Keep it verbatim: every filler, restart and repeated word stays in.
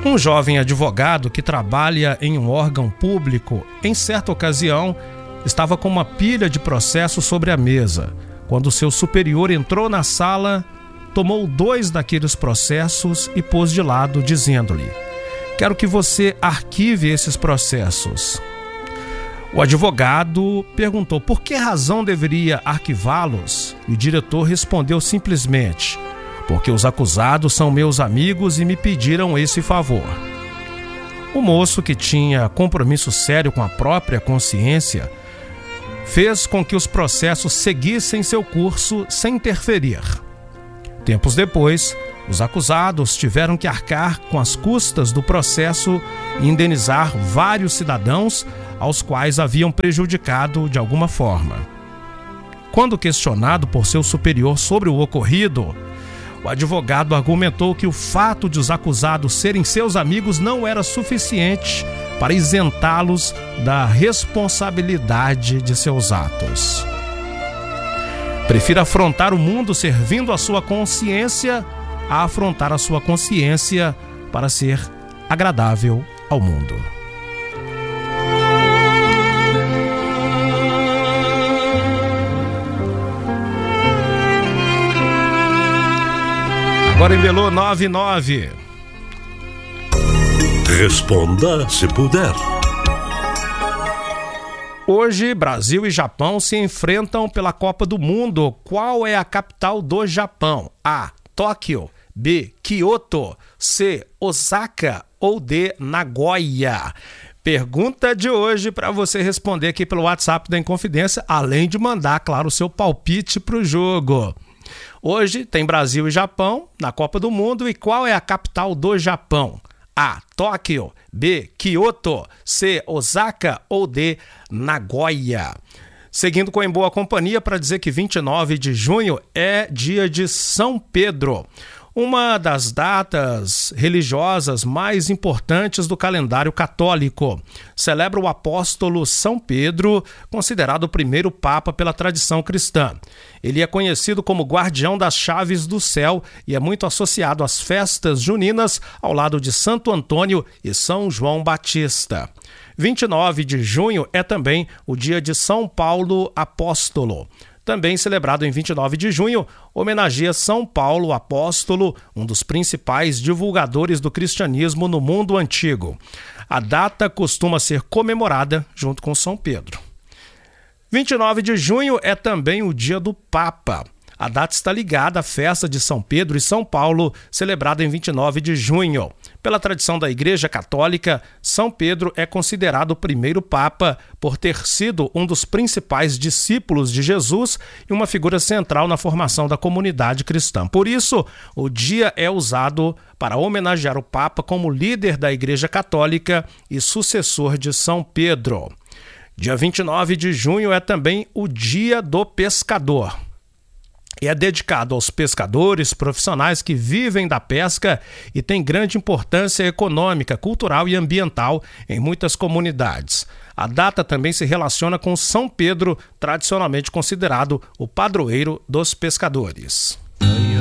Um jovem advogado que trabalha em um órgão público, em certa ocasião, estava com uma pilha de processos sobre a mesa. Quando seu superior entrou na sala, tomou dois daqueles processos e pôs de lado, dizendo-lhe: "Quero que você arquive esses processos." O advogado perguntou por que razão deveria arquivá-los, e o diretor respondeu simplesmente: "Porque os acusados são meus amigos e me pediram esse favor." O moço, que tinha compromisso sério com a própria consciência, fez com que os processos seguissem seu curso sem interferir. Tempos depois, os acusados tiveram que arcar com as custas do processo e indenizar vários cidadãos aos quais haviam prejudicado de alguma forma. Quando questionado por seu superior sobre o ocorrido, o advogado argumentou que o fato de os acusados serem seus amigos não era suficiente para isentá-los da responsabilidade de seus atos. Prefira afrontar o mundo servindo a sua consciência a afrontar a sua consciência para ser agradável ao mundo. Agora em Belo nove nove. Responda se puder. Hoje, Brasil e Japão se enfrentam pela Copa do Mundo. Qual é a capital do Japão? A. Tóquio. B. Kyoto. C. Osaka. Ou D. Nagoya? Pergunta de hoje para você responder aqui pelo WhatsApp da Inconfidência, além de mandar, claro, o seu palpite para o jogo. Hoje tem Brasil e Japão na Copa do Mundo. E qual é a capital do Japão? A. Tóquio. B. Kyoto. C. Osaka. Ou D. Nagoya? Seguindo com Em Boa Companhia para dizer que vinte e nove de junho é dia de São Pedro, uma das datas religiosas mais importantes do calendário católico. Celebra o apóstolo São Pedro, considerado o primeiro papa pela tradição cristã. Ele é conhecido como guardião das chaves do céu e é muito associado às festas juninas ao lado de Santo Antônio e São João Batista. vinte e nove de junho é também o dia de São Paulo Apóstolo. Também celebrado em vinte e nove de junho, homenageia São Paulo Apóstolo, um dos principais divulgadores do cristianismo no mundo antigo. A data costuma ser comemorada junto com São Pedro. vinte e nove de junho é também o dia do Papa. A data está ligada à festa de São Pedro e São Paulo, celebrada em vinte e nove de junho. Pela tradição da Igreja Católica, São Pedro é considerado o primeiro Papa por ter sido um dos principais discípulos de Jesus e uma figura central na formação da comunidade cristã. Por isso, o dia é usado para homenagear o Papa como líder da Igreja Católica e sucessor de São Pedro. Dia vinte e nove de junho é também o Dia do Pescador. E é dedicado aos pescadores profissionais que vivem da pesca e tem grande importância econômica, cultural e ambiental em muitas comunidades. A data também se relaciona com São Pedro, tradicionalmente considerado o padroeiro dos pescadores.